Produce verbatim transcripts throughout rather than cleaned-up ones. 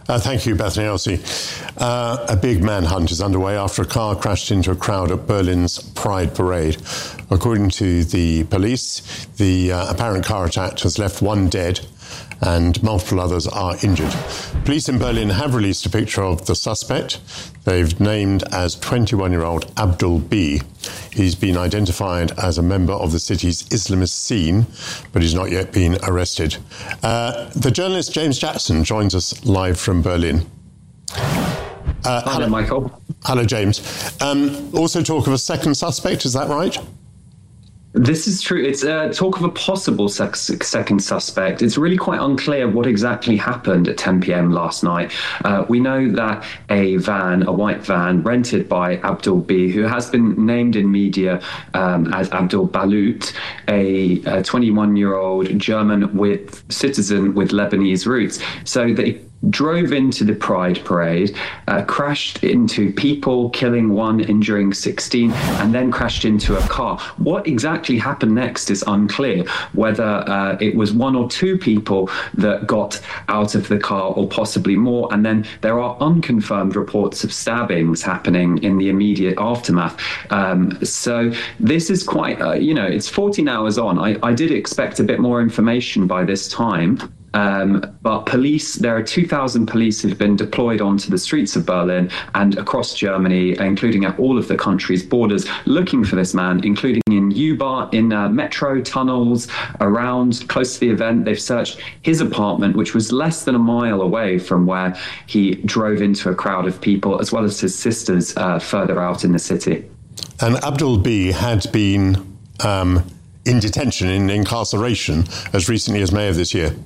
Uh, thank you, Bethany Elsey. Uh, a big manhunt is underway after a car crashed into a crowd at Berlin's Pride Parade. According to the police, the uh, apparent car attack has left one dead and multiple others are injured. Police in Berlin have released a picture of the suspect. They've named as twenty-one-year-old Abdul B. He's been identified as a member of the city's Islamist scene, but he's not yet been arrested. Uh, the journalist James Jackson joins us live from Berlin. Uh, hello, Michael. Hello, James. Um, also talk of a second suspect, is that right? This is true. It's uh, talk of a possible sex- second suspect. It's really quite unclear what exactly happened at ten p.m. last night. Uh, we know that a van, a white van, rented by Abdul B, who has been named in media um, as Abdul Balut, a, a twenty-one-year-old German with citizen with Lebanese roots. So they drove into the Pride Parade, uh, crashed into people, killing one, injuring sixteen, and then crashed into a car. What exactly happened next is unclear, whether uh, it was one or two people that got out of the car or possibly more. And then there are unconfirmed reports of stabbings happening in the immediate aftermath. Um, so this is quite, uh, you know, it's fourteen hours on. I, I did expect a bit more information by this time. Um, but police, there are two thousand police who've been deployed onto the streets of Berlin and across Germany, including at all of the country's borders, looking for this man, including in U-Bahn, in uh, metro tunnels, around, close to the event. They've searched his apartment, which was less than a mile away from where he drove into a crowd of people, as well as his sisters uh, further out in the city. And Abdul B had been um, in detention, in incarceration, as recently as May of this year.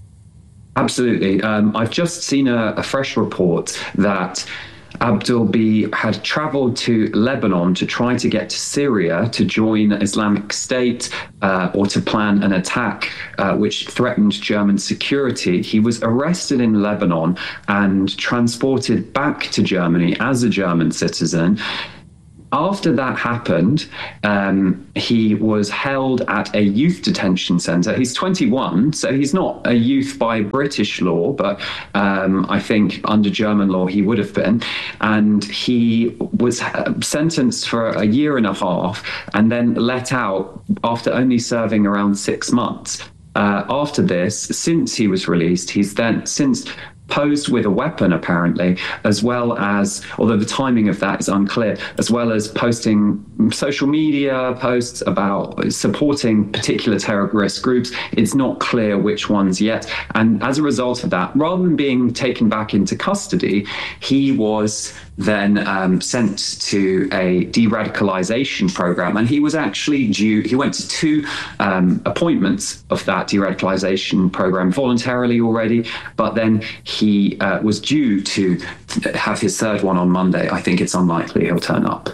Absolutely. Um, I've just seen a, a fresh report that Abdul B had travelled to Lebanon to try to get to Syria to join Islamic State uh, or to plan an attack uh, which threatened German security. He was arrested in Lebanon and transported back to Germany as a German citizen. After that happened, um, he was held at a youth detention centre. He's twenty-one, so he's not a youth by British law, but um, I think under German law he would have been. And he was sentenced for a year and a half and then let out after only serving around six months. Uh, after this, since he was released, he's then since posed with a weapon, apparently, as well as, although the timing of that is unclear, as well as posting social media posts about supporting particular terrorist groups. It's not clear which ones yet. And as a result of that, rather than being taken back into custody, he was then um, sent to a de-radicalization program. And he was actually due, he went to two um, appointments of that de-radicalization program voluntarily already, but then he uh, was due to have his third one on Monday. I think it's unlikely he'll turn up.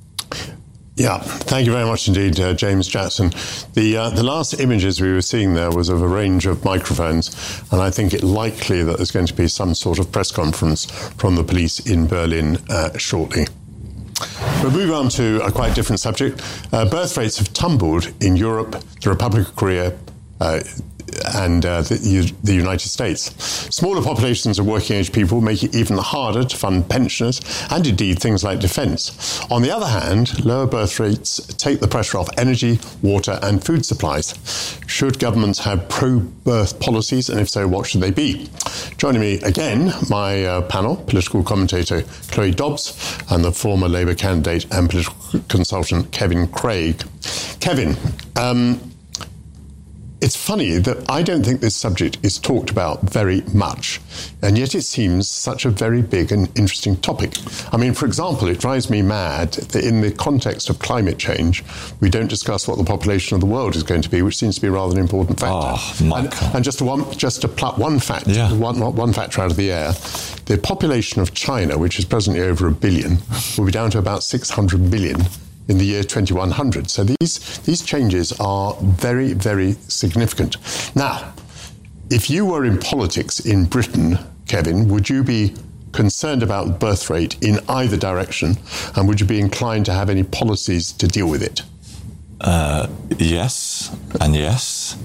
Yeah, thank you very much indeed, uh, James Jackson. The uh, the last images we were seeing there was of a range of microphones, and I think it likely that there's going to be some sort of press conference from the police in Berlin uh, shortly. We'll move on to a quite different subject. Uh, birth rates have tumbled in Europe, the Republic of Korea, uh, and uh, the, the United States. Smaller populations of working-age people make it even harder to fund pensioners and indeed things like defence. On the other hand, lower birth rates take the pressure off energy, water and food supplies. Should governments have pro-birth policies, and if so, what should they be? Joining me again, my uh, panel, political commentator Chloe Dobbs and the former Labour candidate and political consultant Kevin Craig. Kevin, um, it's funny that I don't think this subject is talked about very much, and yet it seems such a very big and interesting topic. I mean, for example, it drives me mad that in the context of climate change, we don't discuss what the population of the world is going to be, which seems to be rather an important factor. Oh, Michael. And, and just to one, just to pluck one fact, yeah. one, one factor out of the air, the population of China, which is presently over a billion, will be down to about six hundred million in the year twenty-one hundred. So these these changes are very, very significant. Now, if you were in politics in Britain, Kevin, would you be concerned about the birth rate in either direction, and would you be inclined to have any policies to deal with it? Uh, yes, and yes.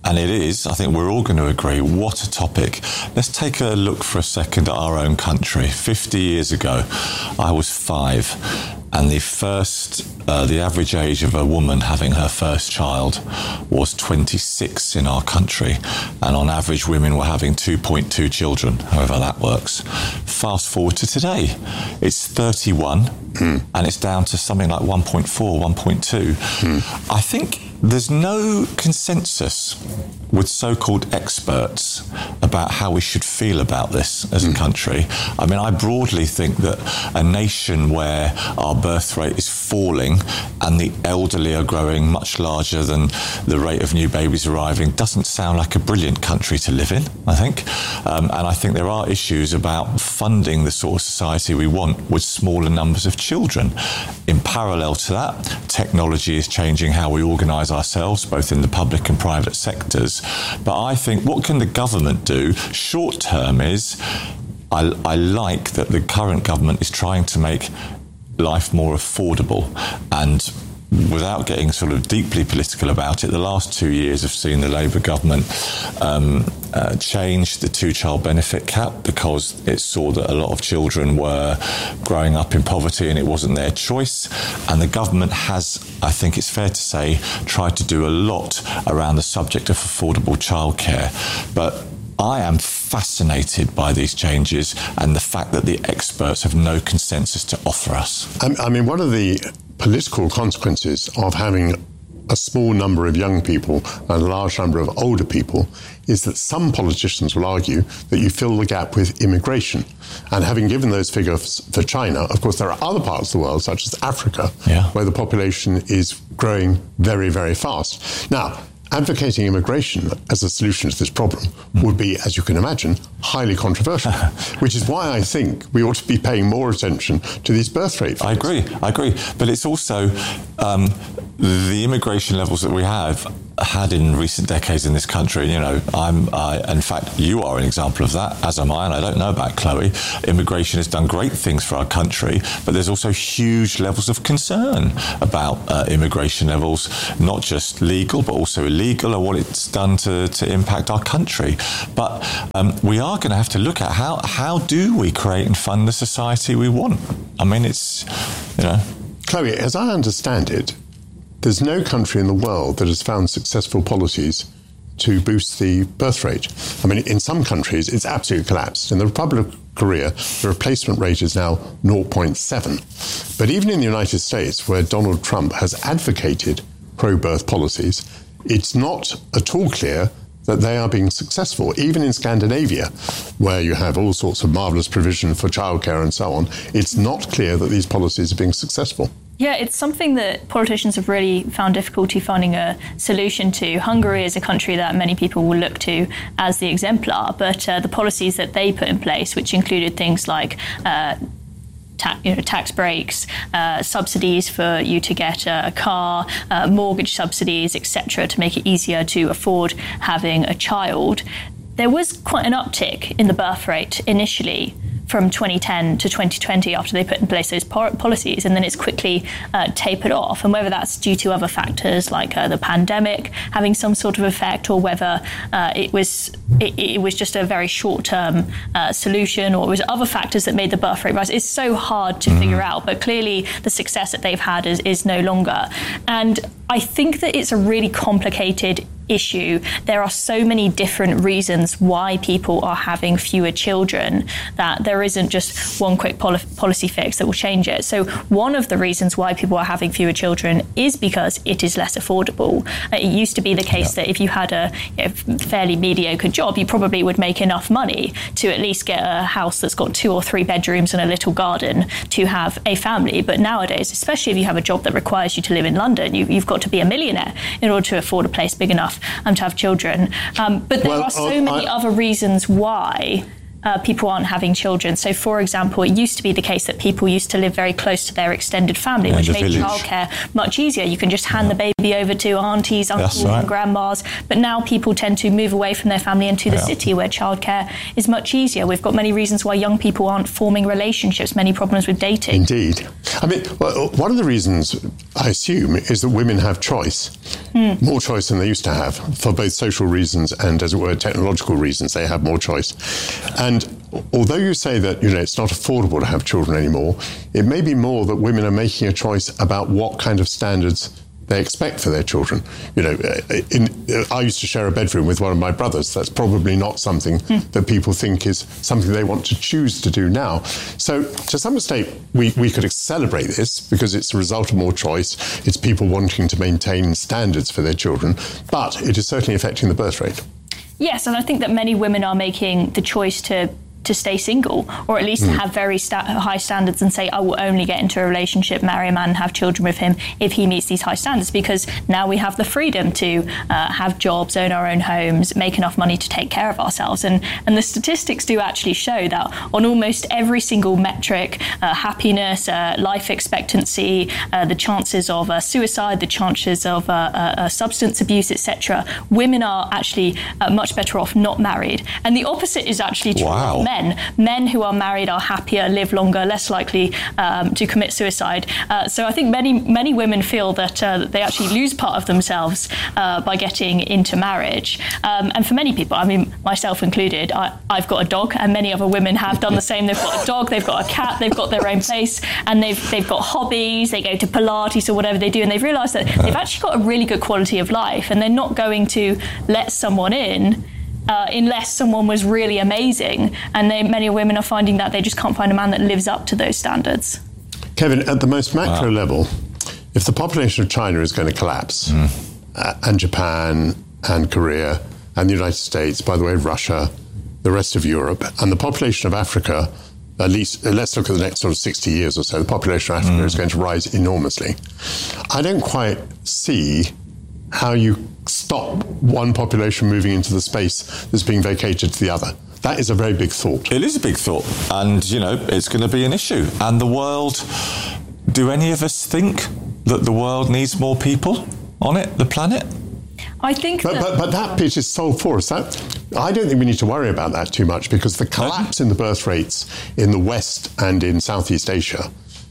and it is, I think we're all going to agree, what a topic. Let's take a look for a second at our own country. fifty years ago, I was five, and the first, uh, the average age of a woman having her first child was twenty-six in our country, and on average women were having two point two children, however that works. Fast forward to today, it's thirty-one, mm. and it's down to something like one point four, one point two. Mm. I think there's no consensus with so-called experts about how we should feel about this as a country. I mean, I broadly think that a nation where our birth rate is falling and the elderly are growing much larger than the rate of new babies arriving doesn't sound like a brilliant country to live in, I think. Um, and I think there are issues about funding the sort of society we want with smaller numbers of children. In parallel to that, technology is changing how we organise ourselves, both in the public and private sectors. But I think what can the government do short term is, I, I like that the current government is trying to make life more affordable, and without getting sort of deeply political about it, the last two years have seen the Labour government um, uh, change the two-child benefit cap because it saw that a lot of children were growing up in poverty and it wasn't their choice. And the government has, I think it's fair to say, tried to do a lot around the subject of affordable childcare. But I am fascinated by these changes and the fact that the experts have no consensus to offer us. I mean, one of the political consequences of having a small number of young people and a large number of older people is that some politicians will argue that you fill the gap with immigration. And having given those figures for China, of course, there are other parts of the world, such as Africa, yeah. where the population is growing very, very fast. Now, advocating immigration as a solution to this problem would be, as you can imagine, highly controversial, which is why I think we ought to be paying more attention to these birth rate figures. I agree, I agree. But it's also um, the immigration levels that we have had in recent decades in this country. You know, I'm, I, in fact, you are an example of that, as am I, and I don't know about Chloe. Immigration has done great things for our country, but there's also huge levels of concern about uh, immigration levels, not just legal, but also illegal, and what it's done to, to impact our country. But um, we are going to have to look at how, how do we create and fund the society we want? I mean, it's, you know. Chloe, as I understand it, there's no country in the world that has found successful policies to boost the birth rate. I mean, in some countries, it's absolutely collapsed. In the Republic of Korea, the replacement rate is now zero point seven. But even in the United States, where Donald Trump has advocated pro-birth policies, it's not at all clear that they are being successful. Even in Scandinavia, where you have all sorts of marvellous provision for childcare and so on, it's not clear that these policies are being successful. Yeah, it's something that politicians have really found difficulty finding a solution to. Hungary is a country that many people will look to as the exemplar, but uh, the policies that they put in place, which included things like uh, Ta- you know, tax breaks, uh, subsidies for you to get a, a car, uh, mortgage subsidies, et cetera, to make it easier to afford having a child. There was quite an uptick in the birth rate initially from twenty ten to twenty twenty after they put in place those po- policies, and then it's quickly uh, tapered off. And whether that's due to other factors like uh, the pandemic having some sort of effect, or whether uh, it was it, it was just a very short-term uh, solution, or it was other factors that made the birth rate rise, it's so hard to mm. figure out. But clearly the success that they've had is, is no longer. And I think that it's a really complicated issue. There are so many different reasons why people are having fewer children that there isn't just one quick poli- policy fix that will change it. So one of the reasons why people are having fewer children is because it is less affordable. Uh, it used to be the case yeah. that if you had a you know, fairly mediocre job, you probably would make enough money to at least get a house that's got two or three bedrooms and a little garden to have a family. But nowadays, especially if you have a job that requires you to live in London, you, you've got to be a millionaire in order to afford a place big enough Um, to have children. Um, but there well, are so uh, many I, other reasons why uh, people aren't having children. So, for example, it used to be the case that people used to live very close to their extended family, yeah, which made village. childcare much easier. You can just hand yeah. the baby over to aunties, uncles right. and grandmas. But now people tend to move away from their family into the yeah. city where childcare is much easier. We've got many reasons why young people aren't forming relationships, many problems with dating. Indeed. I mean, well, one of the reasons, I assume, is that women have choice, mm. more choice than they used to have, for both social reasons and, as it were, technological reasons. They have more choice. And although you say that, you know, it's not affordable to have children anymore, it may be more that women are making a choice about what kind of standards they expect for their children. You know, in, I used to share a bedroom with one of my brothers. That's probably not something mm. that people think is something they want to choose to do now. So to some extent, we, we could celebrate this because it's a result of more choice. It's people wanting to maintain standards for their children, but it is certainly affecting the birth rate. Yes, and I think that many women are making the choice to to stay single, or at least mm. have very sta- high standards and say, I will only get into a relationship, marry a man and have children with him if he meets these high standards, because now we have the freedom to uh, have jobs, own our own homes, make enough money to take care of ourselves. And, and the statistics do actually show that on almost every single metric, uh, happiness, uh, life expectancy, uh, the chances of uh, suicide, the chances of uh, uh, substance abuse, et cetera, women are actually uh, much better off not married. And the opposite is actually true wow. of men. Men who are married are happier, live longer, less likely um, to commit suicide. Uh, so I think many many women feel that, uh, that they actually lose part of themselves uh, by getting into marriage. Um, and for many people, I mean, myself included, I, I've got a dog, and many other women have done the same. They've got a dog, they've got a cat, they've got their own place, and they've they've got hobbies, they go to Pilates or whatever they do, and they've realised that they've actually got a really good quality of life, and they're not going to let someone in Uh, unless someone was really amazing. And they, many women are finding that they just can't find a man that lives up to those standards. Kevin, at the most macro wow. level, if the population of China is going to collapse, mm. uh, and Japan and Korea and the United States, by the way, Russia, the rest of Europe, and the population of Africa, at least, uh, let's look at the next sort of sixty years or so, the population of Africa mm. is going to rise enormously. I don't quite see how you stop one population moving into the space that's being vacated to the other. That is a very big thought. It is a big thought. And, you know, it's going to be an issue. And the world, do any of us think that the world needs more people on it, the planet? I think but, that... But, but that bit is solved for us. That, I don't think we need to worry about that too much, because the collapse in the birth rates in the West and in Southeast Asia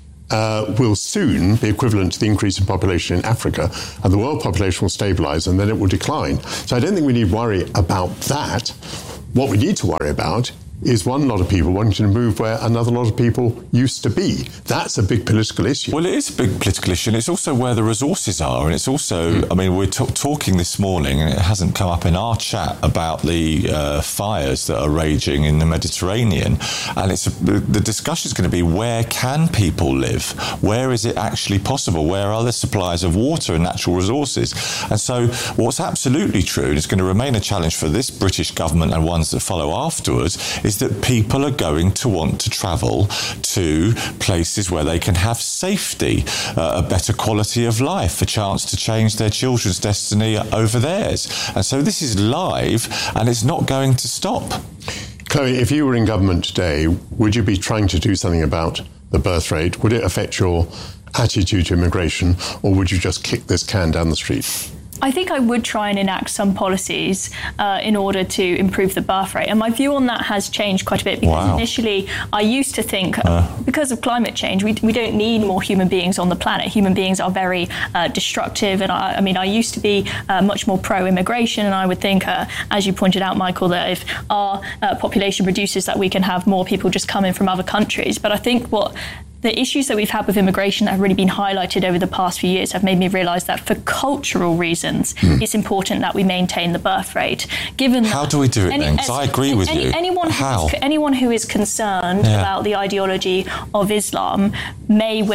Uh, will soon be equivalent to the increase in population in Africa, and the world population will stabilise, and then it will decline. So I don't think we need to worry about that. What we need to worry about is one lot of people wanting to move where another lot of people used to be. That's a big political issue. Well, it is a big political issue, and it's also where the resources are. And it's also, mm. I mean, we're t- talking this morning, and it hasn't come up in our chat, about the uh, fires that are raging in the Mediterranean. And it's a, the discussion is going to be, where can people live? Where is it actually possible? Where are the supplies of water and natural resources? And so what's absolutely true, and it's going to remain a challenge for this British government and ones that follow afterwards, is that people are going to want to travel to places where they can have safety, uh, a better quality of life, a chance to change their children's destiny over theirs. And so this is live, and it's not going to stop. Chloe, if you were in government today, would you be trying to do something about the birth rate? Would it affect your attitude to immigration, or would you just kick this can down the street? I think I would try and enact some policies uh, in order to improve the birth rate. And my view on that has changed quite a bit, because wow. initially I used to think, uh. because of climate change, we, we don't need more human beings on the planet. Human beings are very uh, destructive. And I, I mean, I used to be uh, much more pro-immigration. And I would think, uh, as you pointed out, Michael, that if our uh, population reduces, that we can have more people just come in from other countries. But I think what the issues that we've had with immigration that have really been highlighted over the past few years have made me realise that for cultural reasons, mm. it's important that we maintain the birth rate. Given How do we do it any, then? Because I agree with any, you. Anyone, How? Who's, anyone who is concerned yeah. about the ideology of Islam may wish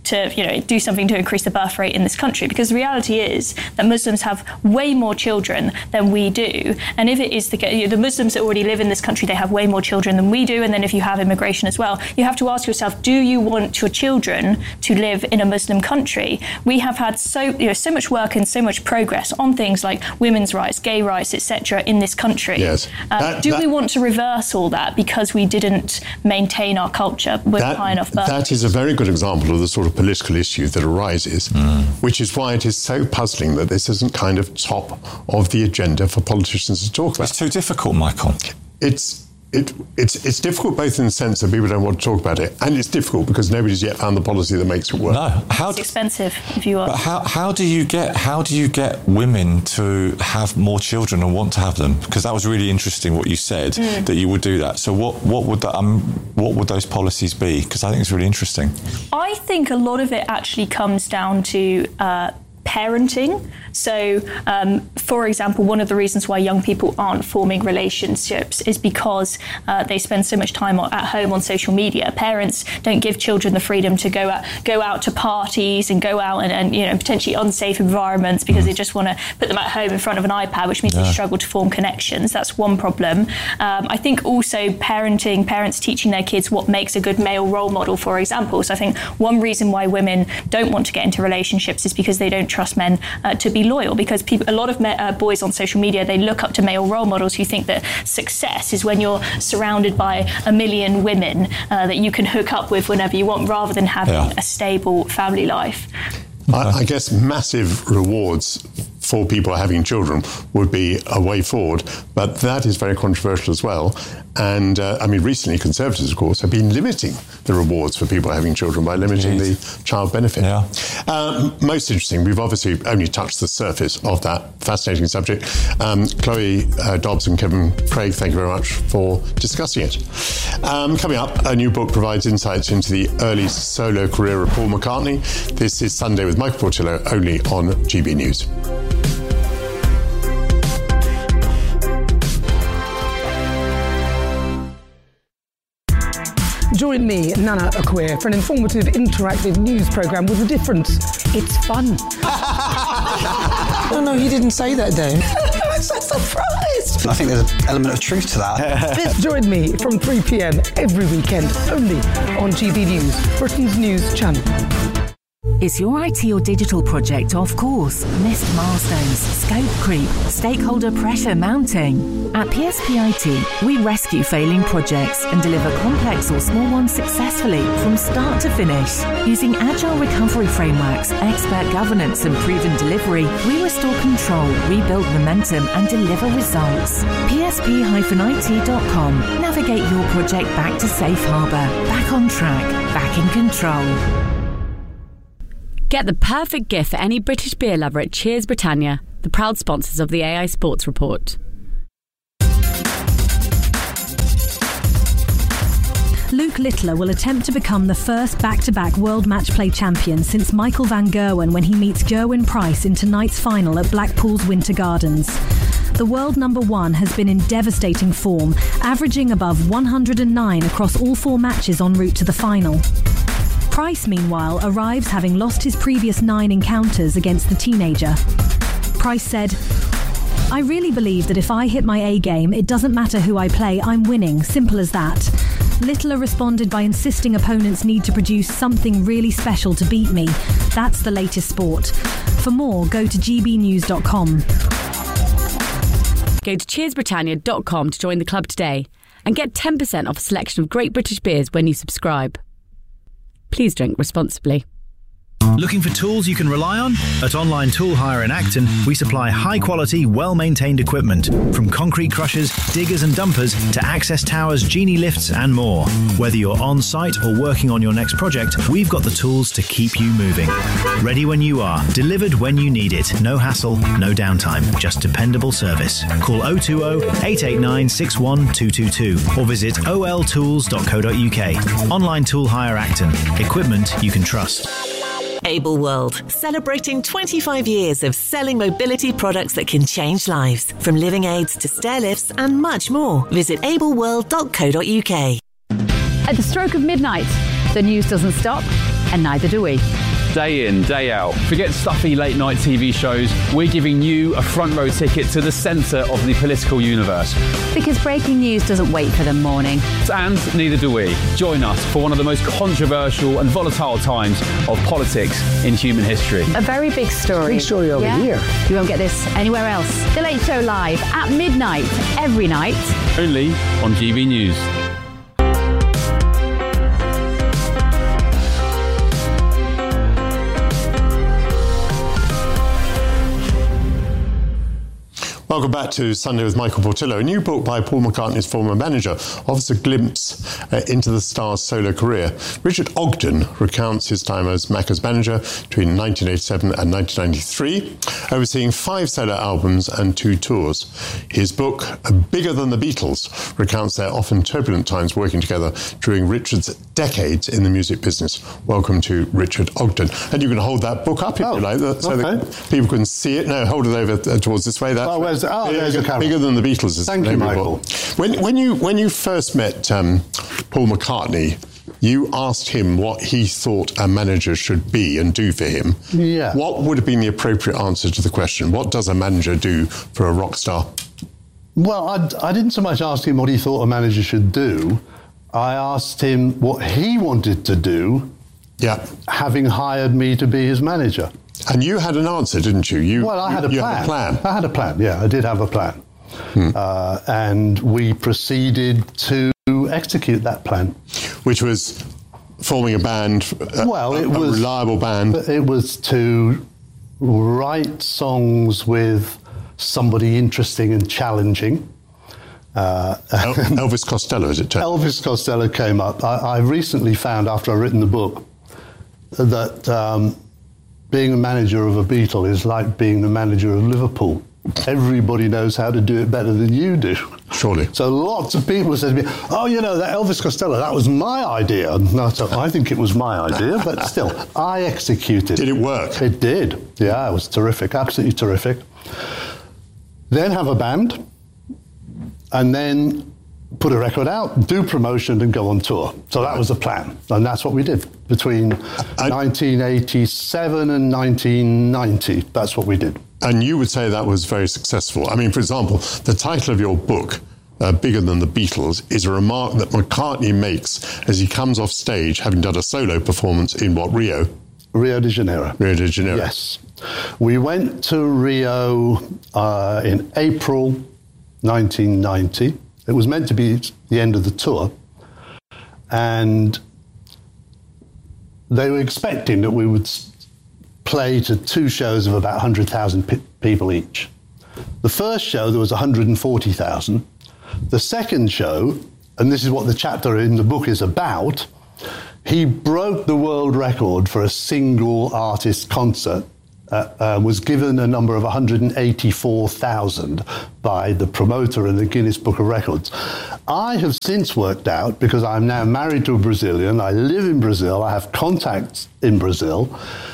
to, you know, do something to increase the birth rate in this country, because the reality is that Muslims have way more children than we do. And if it is the you know, the Muslims that already live in this country, they have way more children than we do. And then if you have immigration as well, you have to ask yourself, do you want your children to live in a Muslim country? We have had so you know so much work and so much progress on things like women's rights, gay rights, et cetera in this country. Yes. Um, That, do that, we want to reverse all that because we didn't maintain our culture with that, high enough birth? That is a very good example of the sort of political issue that arises, mm. which is why it is so puzzling that this isn't kind of top of the agenda for politicians to talk about. It's too difficult, Michael. It's It, it's it's difficult both in the sense that people don't want to talk about it, and it's difficult because nobody's yet found the policy that makes it work. No, how it's expensive if you are. But how how do you get how do you get women to have more children and want to have them? Because that was really interesting what you said mm. that you would do that. So what what would that um what would those policies be? Because I think it's really interesting. I think a lot of it actually comes down to Uh, parenting. So, um, for example, one of the reasons why young people aren't forming relationships is because uh, they spend so much time at home on social media. Parents don't give children the freedom to go out, go out to parties and go out and, and you know, potentially unsafe environments because they just want to put them at home in front of an iPad, which means yeah. they struggle to form connections. That's one problem. Um, I think also parenting, parents teaching their kids what makes a good male role model, for example. So I think one reason why women don't want to get into relationships is because they don't trust men uh, to be loyal, because people, a lot of me, uh, boys on social media, they look up to male role models who think that success is when you're surrounded by a million women uh, that you can hook up with whenever you want, rather than having yeah. a stable family life. I, I guess massive rewards for people having children would be a way forward, but that is very controversial as well. And uh, I mean, recently Conservatives, of course, have been limiting the rewards for people having children by limiting Jeez. the child benefit. Yeah. Um, most interesting, we've obviously only touched the surface of that fascinating subject. Um, Chloe uh, Dobbs and Kevin Craig, thank you very much for discussing it. Um, coming up, a new book provides insights into the early solo career of Paul McCartney. This is Sunday with Michael Portillo, only on G B News. Join me, Nana Acquia, for an informative, interactive news programme with a difference. It's fun. No, no, he didn't say that, Dave. I'm so surprised. I think there's an element of truth to that. Join me from three p.m. every weekend, only on G B News, Britain's news channel. Is your I T or digital project off course? Missed milestones, scope creep, stakeholder pressure mounting? At P S P I T, we rescue failing projects and deliver complex or small ones successfully from start to finish. Using agile recovery frameworks, expert governance and proven delivery, we restore control, rebuild momentum and deliver results. P S P I T dot com. Navigate your project back to safe harbour, back on track, back in control. Get the perfect gift for any British beer lover at Cheers Britannia, the proud sponsors of the A I Sports Report. Luke Littler will attempt to become the first back-to-back World Match Play champion since Michael van Gerwen when he meets Gerwyn Price in tonight's final at Blackpool's Winter Gardens. The world number one has been in devastating form, averaging above one hundred nine across all four matches en route to the final. Price, meanwhile, arrives having lost his previous nine encounters against the teenager. Price said, "I really believe that if I hit my A game, it doesn't matter who I play, I'm winning, simple as that." Littler responded by insisting opponents need to produce something really special to beat me. That's the latest sport. For more, go to g b news dot com. Go to cheers britannia dot com to join the club today and get ten percent off a selection of great British beers when you subscribe. Please drink responsibly. Looking for tools you can rely on? At Online Tool Hire in Acton, we supply high-quality, well-maintained equipment, from concrete crushers, diggers and dumpers to access towers, genie lifts and more. Whether you're on-site or working on your next project, we've got the tools to keep you moving. Ready when you are, delivered when you need it. No hassle, no downtime, just dependable service. Call oh two oh, eight eight nine, six one two two two or visit o l tools dot co dot u k. Online Tool Hire Acton. Equipment you can trust. Able World, celebrating twenty-five years of selling mobility products that can change lives, from living aids to stair lifts and much more. Visit able world dot co dot u k. At the stroke of midnight, the news doesn't stop, and neither do we. Day in, day out. Forget stuffy late night T V shows. We're giving you a front row ticket to the centre of the political universe. Because breaking news doesn't wait for the morning. And neither do we. Join us for one of the most controversial and volatile times of politics in human history. A very big story. Big story over yeah? here. You won't get this anywhere else. The Late Show live at midnight every night. Only on G V News. Welcome back to Sunday with Michael Portillo. A new book by Paul McCartney's former manager offers a glimpse uh, into the star's solo career. Richard Ogden recounts his time as Macca's manager between nineteen eighty-seven and nineteen ninety-three, overseeing five solo albums and two tours. His book, Bigger Than the Beatles, recounts their often turbulent times working together during Richard's decades in the music business. Welcome to Richard Ogden. And you can hold that book up if oh, you like, so okay. that people can see it. No, hold it over towards this way. That's oh, where's the, oh, there's a camera. Bigger Than the Beatles is Thank the you, name Michael. Of the book. When, when, you, when you first met um, Paul McCartney, you asked him what he thought a manager should be and do for him. Yeah. What would have been the appropriate answer to the question? What does a manager do for a rock star? Well, I, I didn't so much ask him what he thought a manager should do. I asked him what he wanted to do, yeah. having hired me to be his manager. And you had an answer, didn't you? you well, I had, you, a, plan. had a plan. I had a plan, yeah, I did have a plan. Hmm. Uh, and we proceeded to execute that plan. Which was forming a band, a, well, it a, was, a reliable band. It was to write songs with somebody interesting and challenging. Uh, El- Elvis Costello, is it? Elvis Costello came up. I, I recently found, after I've written the book, that um, being a manager of a Beatle is like being the manager of Liverpool. Everybody knows how to do it better than you do. Surely. So lots of people said to me, oh, you know, that Elvis Costello, that was my idea. And I thought, I think it was my idea, but still, I executed. Did it work? It did. Yeah, it was terrific, absolutely terrific. Then have a band, and then put a record out, do promotion, and go on tour. So that was the plan, and that's what we did between I, nineteen eighty-seven and nineteen ninety. That's what we did. And you would say that was very successful. I mean, for example, the title of your book, uh, Bigger Than the Beatles, is a remark that McCartney makes as he comes off stage, having done a solo performance in what, Rio? Rio de Janeiro. Rio de Janeiro. Yes. We went to Rio uh, in April nineteen ninety. It was meant to be the end of the tour, and they were expecting that we would play to two shows of about one hundred thousand pe- people each. The first show, there was one hundred forty thousand. The second show, and this is what the chapter in the book is about, he broke the world record for a single artist concert. Uh, uh, was given a number of one hundred eighty-four thousand by the promoter in the Guinness Book of Records. I have since worked out, because I'm now married to a Brazilian, I live in Brazil, I have contacts in Brazil,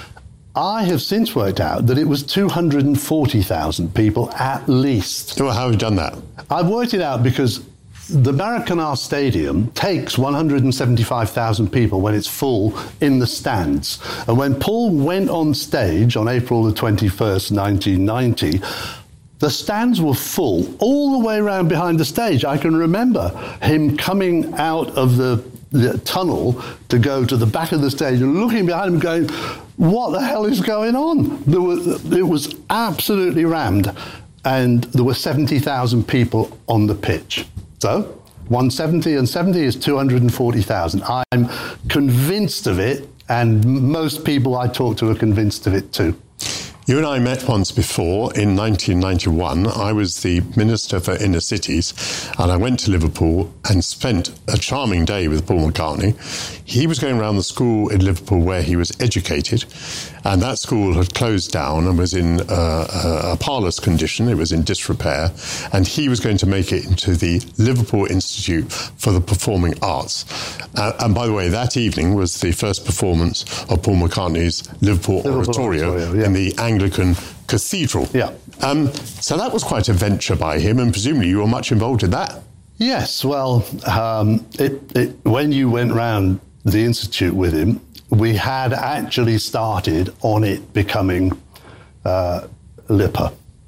I have since worked out that it was two hundred forty thousand people at least. Well, how have you done that? I've worked it out because the Maracanã Stadium takes one hundred seventy-five thousand people when it's full in the stands. And when Paul went on stage on April the twenty-first, nineteen ninety, the stands were full all the way around behind the stage. I can remember him coming out of the, the tunnel to go to the back of the stage and looking behind him going, what the hell is going on? There was, it was absolutely rammed. And there were seventy thousand people on the pitch. So, one hundred seventy and seventy is two hundred forty thousand. I'm convinced of it, and most people I talk to are convinced of it too. You and I met once before in nineteen ninety-one. I was the Minister for Inner Cities, and I went to Liverpool and spent a charming day with Paul McCartney. He was going around the school in Liverpool where he was educated, and that school had closed down and was in uh, a parlous condition. It was in disrepair, and he was going to make it into the Liverpool Institute for the Performing Arts. Uh, and by the way, that evening was the first performance of Paul McCartney's Liverpool, Liverpool Oratorio, Oratorio yeah. in the Anglican Cathedral. Yeah. Um, so that was quite a venture by him, and presumably you were much involved in that. Yes, well, um, it, it, when you went round the Institute with him, we had actually started on it becoming uh, LIPA.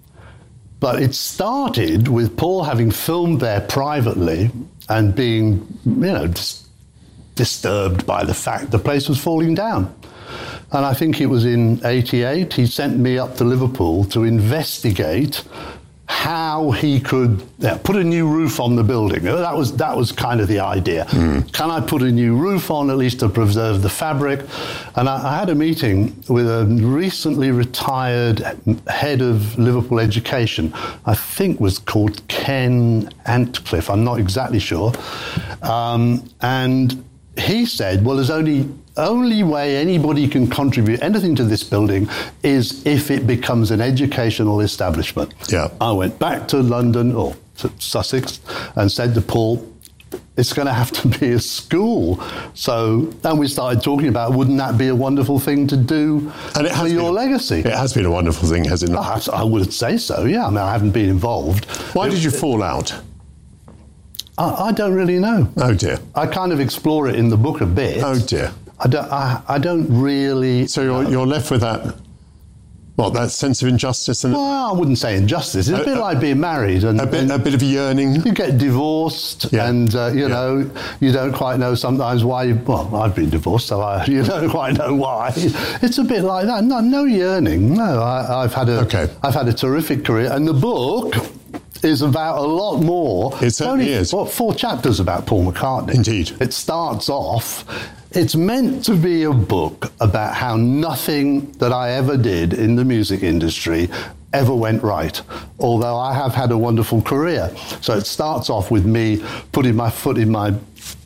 But it started with Paul having filmed there privately and being, you know, dis- disturbed by the fact the place was falling down. And I think it was in eighty-eight, he sent me up to Liverpool to investigate how he could yeah, put a new roof on the building. That was that was kind of the idea. Mm. Can I put a new roof on, at least to preserve the fabric? And I, I had a meeting with a recently retired head of Liverpool education, I think was called Ken Antcliffe, I'm not exactly sure. Um, and he said, well, there's only only way anybody can contribute anything to this building is if it becomes an educational establishment. Yeah. I went back to London or to Sussex and said to Paul, it's going to have to be a school. So then we started talking about, wouldn't that be a wonderful thing to do and it has for your been, legacy? It has been a wonderful thing, has it not? I, I would say so, yeah. I mean, I haven't been involved. Why it, did you fall out? I, I don't really know. Oh, dear. I kind of explore it in the book a bit. Oh, dear. I don't, I, I don't really... So you're, you're left with that, what, that sense of injustice? And well, I wouldn't say injustice. It's a, a bit like being married. And, a, bit, and a bit of yearning. You get divorced yeah. and, uh, you yeah. know, you don't quite know sometimes why... You, well, I've been divorced, so I, you don't quite know why. It's a bit like that. No, no yearning. No, I, I've had a, okay. I've had a terrific career. And the book is about a lot more. It certainly only, is. What, four chapters about Paul McCartney. Indeed. It starts off... It's meant to be a book about how nothing that I ever did in the music industry ever went right, although I have had a wonderful career. So it starts off with me putting my foot in my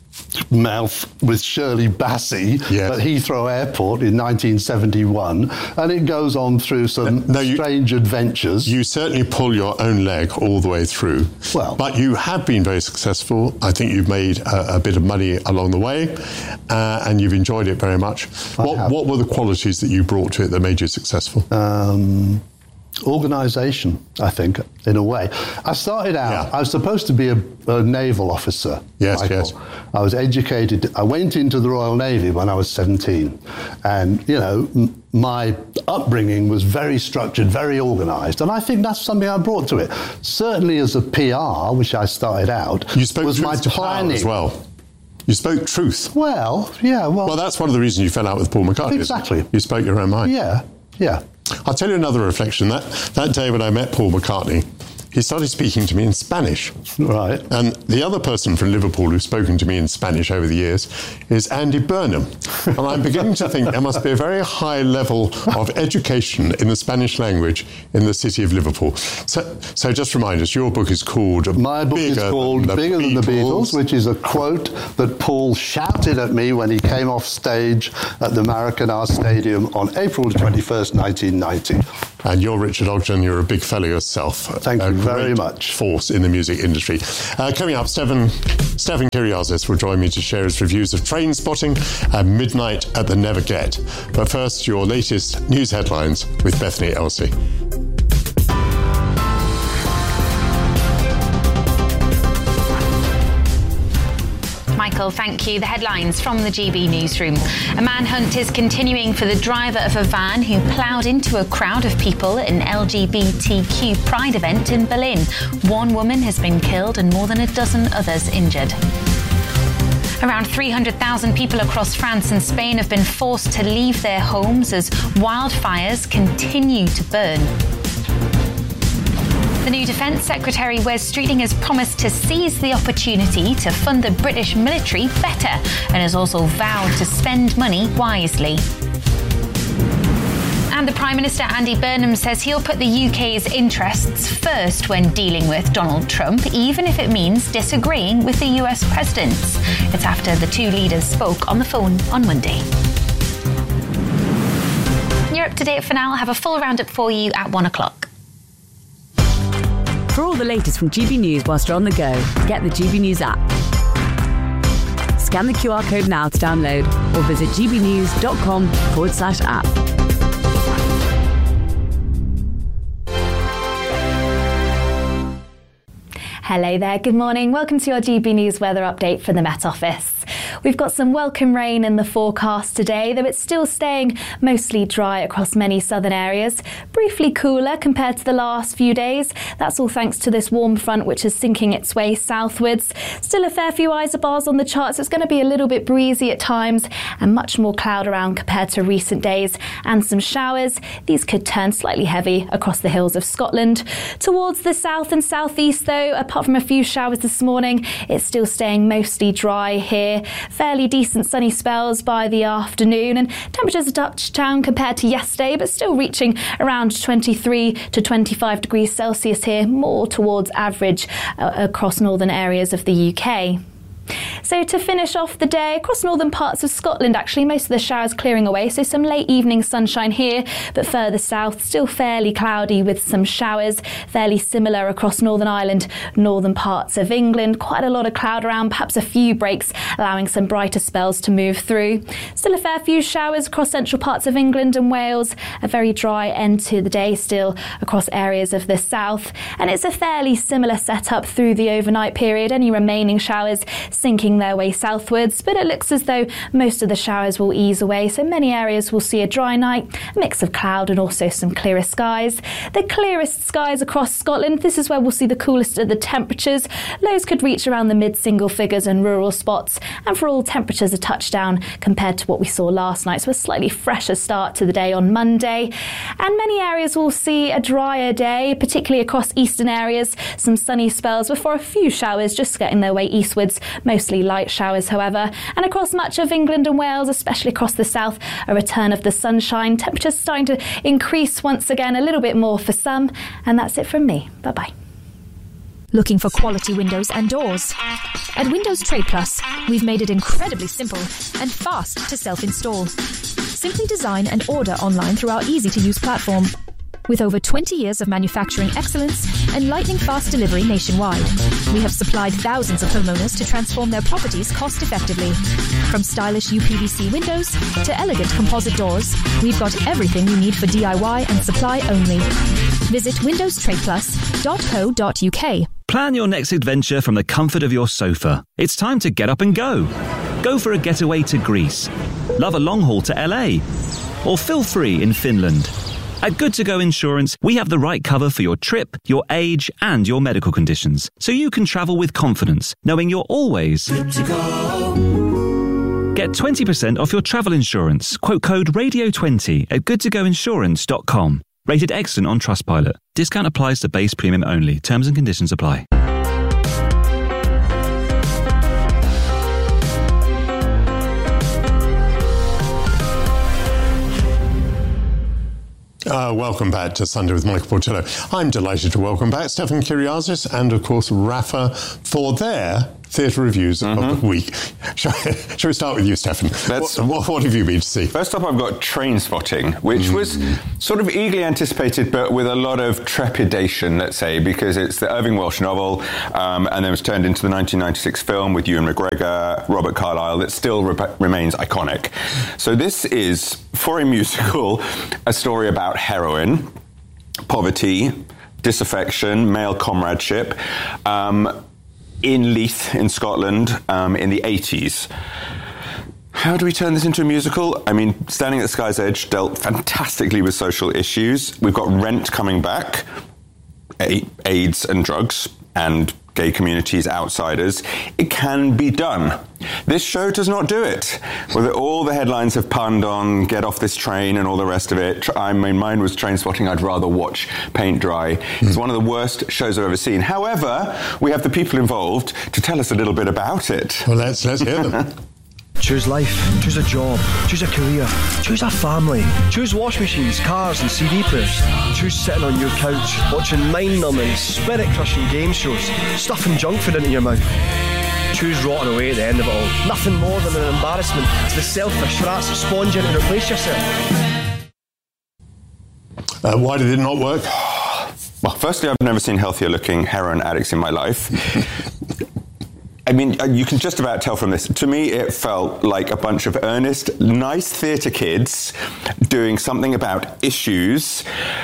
mouth with Shirley Bassey yes. at Heathrow Airport in nineteen seventy-one, and it goes on through some no, you, strange adventures. You certainly pull your own leg all the way through. Well, but you have been very successful. I think you've made a, a bit of money along the way, uh, and you've enjoyed it very much. What, what were the qualities that you brought to it that made you successful? Um, organisation, I think, in a way. I started out, yeah. I was supposed to be a, a naval officer. Yes, Michael. yes. I was educated, I went into the Royal Navy when I was seventeen. And, you know, m- my upbringing was very structured, very organised. And I think that's something I brought to it. Certainly as a P R, which I started out, you spoke was truth my to power as well. You spoke truth. Well, yeah, well... Well, that's one of the reasons you fell out with Paul McCartney. Exactly. You spoke your own mind. Yeah, yeah. I'll tell you another reflection. That that day when I met Paul McCartney, he started speaking to me in Spanish. Right. And the other person from Liverpool who's spoken to me in Spanish over the years is Andy Burnham. And I'm beginning to think there must be a very high level of education in the Spanish language in the city of Liverpool. So, so just remind us, your book is called My book Bigger is called Than Bigger the Than the Beatles, Beatles, which is a quote that Paul shouted at me when he came off stage at the Maracanã Stadium on April the twenty-first, nineteen ninety. And you're Richard Ogden, you're a big fellow yourself. Thank you very much. Force in the music industry. Uh, coming up, Stefan, Stefan Kyriazis will join me to share his reviews of Train Spotting and Midnight at the Never Get. But first, your latest news headlines with Bethany Elsey. Michael, thank you. The headlines from the G B newsroom. A manhunt is continuing for the driver of a van who ploughed into a crowd of people at an L G B T Q pride event in Berlin. One woman has been killed and more than a dozen others injured. Around three hundred thousand people across France and Spain have been forced to leave their homes as wildfires continue to burn. The new Defence Secretary Wes Streeting has promised to seize the opportunity to fund the British military better and has also vowed to spend money wisely. And the Prime Minister Andy Burnham says he'll put the U K's interests first when dealing with Donald Trump, even if it means disagreeing with the U S President. It's after the two leaders spoke on the phone on Monday. You're up to date for now. I'll have a full roundup for you at one o'clock. For all the latest from G B News whilst you're on the go, get the G B News app. Scan the Q R code now to download or visit gbnews.com forward slash app. Hello there, good morning. Welcome to your G B News weather update from the Met Office. We've got some welcome rain in the forecast today, though it's still staying mostly dry across many southern areas. Briefly cooler compared to the last few days. That's all thanks to this warm front which is sinking its way southwards. Still a fair few isobars on the charts. It's going to be a little bit breezy at times and much more cloud around compared to recent days, and some showers. These could turn slightly heavy across the hills of Scotland. Towards the south and southeast though, apart from a few showers this morning, it's still staying mostly dry here. Fairly decent sunny spells by the afternoon, and temperatures a touch down compared to yesterday, but still reaching around twenty-three to twenty-five degrees Celsius here, more towards average uh, across northern areas of the U K. So to finish off the day, across northern parts of Scotland, actually, most of the showers clearing away, so some late evening sunshine here, but further south, still fairly cloudy with some showers, fairly similar across Northern Ireland, northern parts of England. Quite a lot of cloud around, perhaps a few breaks, allowing some brighter spells to move through. Still a fair few showers across central parts of England and Wales, a very dry end to the day still across areas of the south, and it's a fairly similar setup through the overnight period. Any remaining showers sinking their way southwards, but it looks as though most of the showers will ease away, so many areas will see a dry night, a mix of cloud and also some clearer skies. The clearest skies across Scotland, this is where we'll see the coolest of the temperatures. Lows could reach around the mid-single figures in rural spots, and for all temperatures a touch down compared to what we saw last night, so a slightly fresher start to the day on Monday. And many areas will see a drier day, particularly across eastern areas, some sunny spells before a few showers just getting their way eastwards, mostly light showers however, and across much of England and Wales, especially across the south, a return of the sunshine. Temperatures starting to increase once again, a little bit more for some, and that's it from me. Bye bye. Looking for quality windows and doors? At Windows Trade Plus, we've made it incredibly simple and fast to self-install. Simply design and order online through our easy-to-use platform. With over twenty years of manufacturing excellence and lightning-fast delivery nationwide, we have supplied thousands of homeowners to transform their properties cost-effectively. From stylish U P V C windows to elegant composite doors, we've got everything you need for D I Y and supply only. Visit windows trade plus dot co dot U K. Plan your next adventure from the comfort of your sofa. It's time to get up and go. Go for a getaway to Greece. Love a long haul to L A. Or feel free in Finland. At Good To Go Insurance, we have the right cover for your trip, your age, and your medical conditions, so you can travel with confidence, knowing you're always good to go. Get twenty percent off your travel insurance. Quote code radio twenty at good to go insurance dot com. Rated excellent on Trustpilot. Discount applies to base premium only. Terms and conditions apply. Uh, welcome back to Sunday with Michael Portillo. I'm delighted to welcome back Stefan Kyriazis and, of course, Rafa for their theatre reviews mm-hmm. of the week. Shall, shall we start with you, Stefan? What, what, what have you been to see? First up, I've got Trainspotting, which mm. was sort of eagerly anticipated, but with a lot of trepidation, let's say, because it's the Irving Welsh novel, um, and then was turned into the nineteen ninety-six film with Ewan McGregor, Robert Carlyle, that still re- remains iconic. So this is, for a musical, a story about heroin, poverty, disaffection, male comradeship, um, in Leith, in Scotland, um, in the eighties. How do we turn this into a musical? I mean, Standing at the Sky's Edge dealt fantastically with social issues. We've got Rent coming back, a- AIDS and drugs, and gay communities, outsiders. It can be done. This show does not do it. Well, all the headlines have punned on Get Off This Train and all the rest of it. I mean, mine was Trainspotting. I'd rather watch paint dry. Mm. It's one of the worst shows I've ever seen. However, we have the people involved to tell us a little bit about it. Well, let's, let's hear them. Choose life, choose a job, choose a career, choose a family, choose wash machines, cars and C D players. Choose sitting on your couch, watching mind-numbing, spirit-crushing game shows, stuffing junk food into your mouth. Choose rotting away at the end of it all. Nothing more than an embarrassment to the selfish rats that sponge in and replace yourself. Uh, why did it not work? Well, firstly, I've never seen healthier-looking heroin addicts in my life. I mean, you can just about tell from this. To me, it felt like a bunch of earnest, nice theatre kids doing something about issues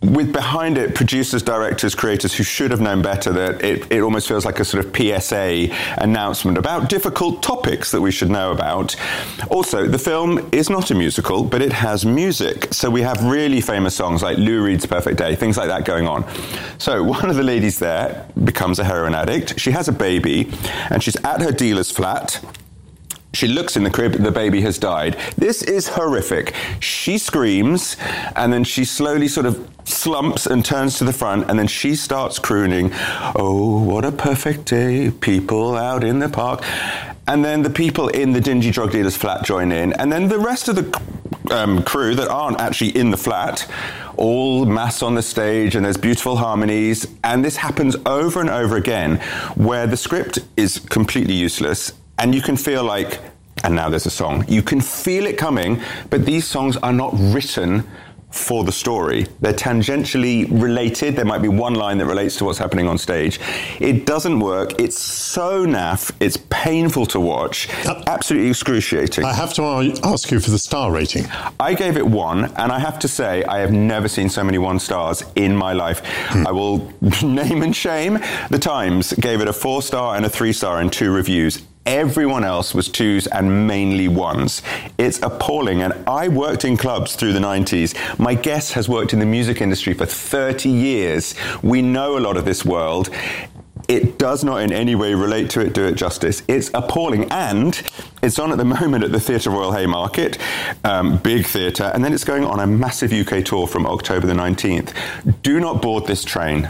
with behind it producers, directors, creators who should have known better, that it, it almost feels like a sort of P S A announcement about difficult topics that we should know about. Also, the film is not a musical, but it has music. So we have really famous songs like Lou Reed's Perfect Day, things like that going on. So one of the ladies there becomes a heroin addict. She has a baby, and she's at her dealer's flat. She looks in the crib, the baby has died. This is horrific. She screams, and then she slowly sort of slumps and turns to the front, and then she starts crooning, "Oh, what a perfect day, people out in the park." And then the people in the dingy drug dealer's flat join in, and then the rest of the um, crew that aren't actually in the flat all mass on the stage, and there's beautiful harmonies. And this happens over and over again, where the script is completely useless, and you can feel like, and now there's a song. You can feel it coming, but these songs are not written for the story. They're tangentially related. There might be one line that relates to what's happening on stage. It doesn't work. It's so naff. It's painful to watch. Absolutely excruciating. I have to ask you for the star rating. I gave it one, and I have to say, I have never seen so many one stars in my life. Hmm. I will name and shame. The Times gave it a four star and a three star in two reviews. Everyone else was twos and mainly ones. It's appalling. And I worked in clubs through the nineties. My guest has worked in the music industry for thirty years. We know a lot of this world. It does not in any way relate to it, do it justice. It's appalling. And it's on at the moment at the Theatre Royal Haymarket, um, big theatre, and then it's going on a massive U K tour from October the nineteenth. Do not board this train.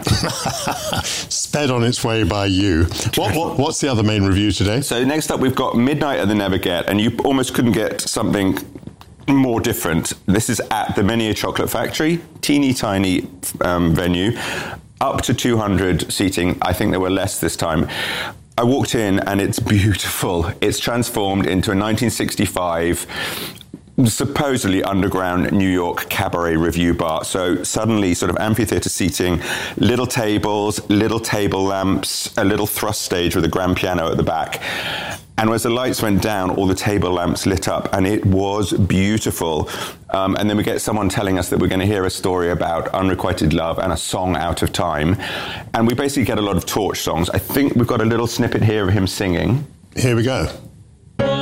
Sped on its way by you. What, what, what's the other main review today? So next up, we've got Midnight at the Never Get, and you almost couldn't get something more different. This is at the Many a Chocolate Factory, teeny tiny um, venue. Up to two hundred seating. I think there were less this time. I walked in and it's beautiful. It's transformed into a nineteen sixty-five supposedly underground New York cabaret review bar. So suddenly sort of amphitheater seating, little tables, little table lamps, a little thrust stage with a grand piano at the back. And as the lights went down, all the table lamps lit up, and it was beautiful. Um, and then we get someone telling us that we're going to hear a story about unrequited love and a song Out of Time. And we basically get a lot of Torch songs. I think we've got a little snippet here of him singing. Here we go.